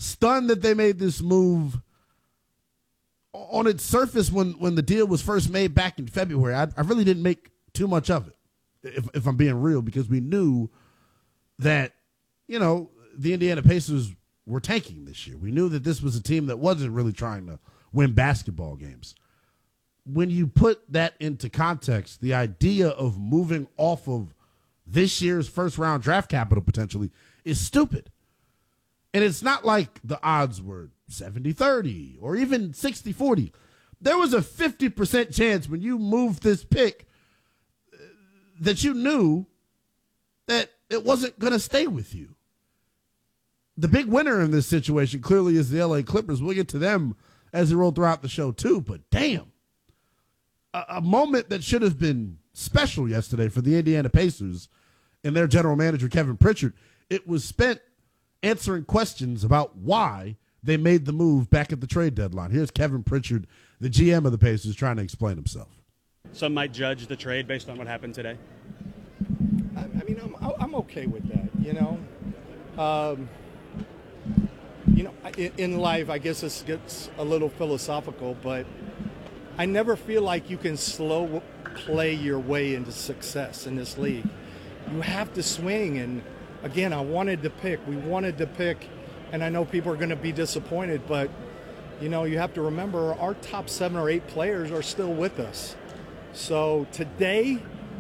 stunned that they made this move. On its surface, when the deal was first made back in February, I really didn't make too much of it, if I'm being real, because we knew that, the Indiana Pacers were tanking this year. We knew that this was a team that wasn't really trying to win basketball games. When you put that into context, the idea of moving off of this year's first-round draft capital potentially is stupid. And it's not like the odds were 70-30 or even 60-40. There was a 50% chance when you moved this pick that you knew that it wasn't going to stay with you. The big winner in this situation clearly is the LA Clippers. We'll get to them as we roll throughout the show too, but damn. A moment that should have been special yesterday for the Indiana Pacers and their general manager, Kevin Pritchard. It was spent answering questions about why they made the move back at the trade deadline. Here's Kevin Pritchard, the GM of the Pacers, trying to explain himself. Some might judge the trade based on what happened today. I'm okay with that, in life, I guess this gets a little philosophical, but I never feel like you can slow play your way into success in this league. You have to swing, and again, we wanted to pick, and I know people are going to be disappointed, but, you have to remember our top 7 or 8 players are still with us. So today,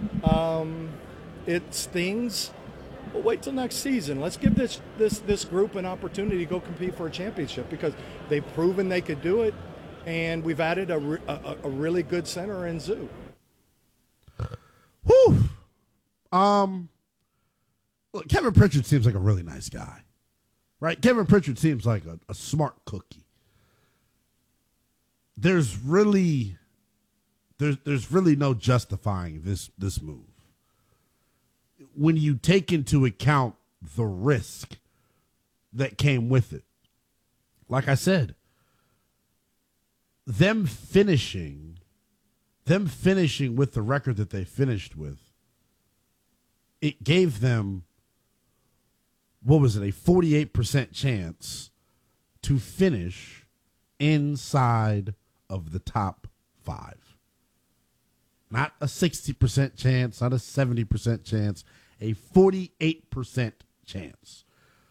it stings, but wait till next season. Let's give this group an opportunity to go compete for a championship because they've proven they could do it, and we've added a really good center in Zoo. Whew. Look, Kevin Pritchard seems like a really nice guy, right? Kevin Pritchard seems like a smart cookie. There's really no justifying this move when you take into account the risk that came with it. Like I said, them finishing with the record that they finished with, it gave them, a 48% chance to finish inside of the top 5. Not a 60% chance, not a 70% chance, a 48% chance.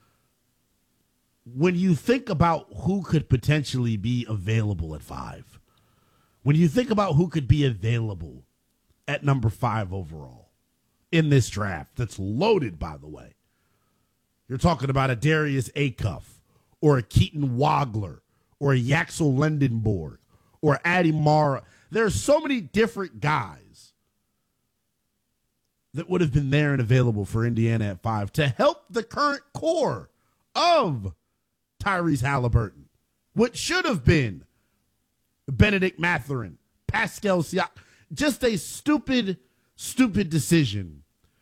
When you think about who could potentially be available at 5, when you think about who could be available at number 5 overall in this draft, that's loaded, by the way, you're talking about a Darius Acuff or a Keaton Wagler or a Yaxel Lendenborg or Adi Mara. There are so many different guys that would have been there and available for Indiana at 5 to help the current core of Tyrese Halliburton, what should have been Benedict Mathurin, Pascal Siak. Just a stupid decision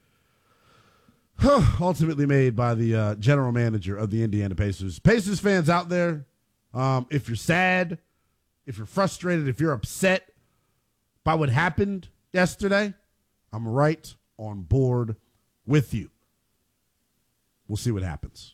ultimately made by the general manager of the Indiana Pacers. Pacers fans out there, if you're sad, if you're frustrated, if you're upset by what happened yesterday, I'm right on board with you. We'll see what happens.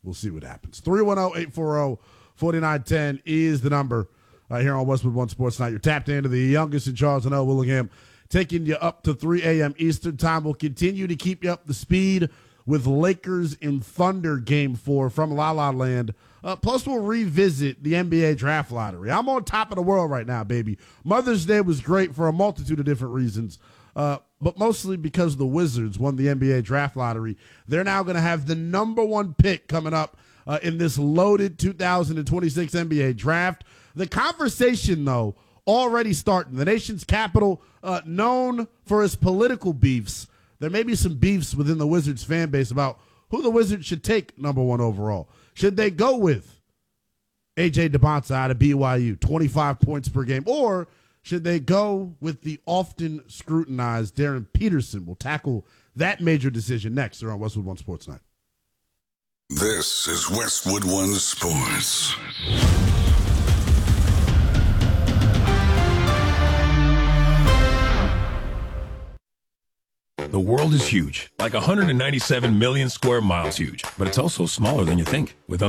310-840-4910 is the number here on Westwood One Sports Night. You're tapped into the youngest in Charles and L. Willingham, taking you up to 3 a.m. Eastern Time. We'll continue to keep you up to speed with Lakers and Thunder Game 4 from La La Land. Plus, we'll revisit the NBA Draft Lottery. I'm on top of the world right now, baby. Mother's Day was great for a multitude of different reasons, but mostly because the Wizards won the NBA Draft Lottery. They're now going to have the number 1 pick coming up in this loaded 2026 NBA Draft. The conversation, though, already starting. The nation's capital, known for its political beefs. There may be some beefs within the Wizards fan base about who the Wizards should take number 1 overall. Should they go with A.J. Debonta out of BYU, 25 points per game, or should they go with the often scrutinized Darren Peterson? We'll tackle that major decision next here on Westwood One Sports Night. This is Westwood One Sports. The world is huge, like 197 million square miles huge, but it's also smaller than you think. With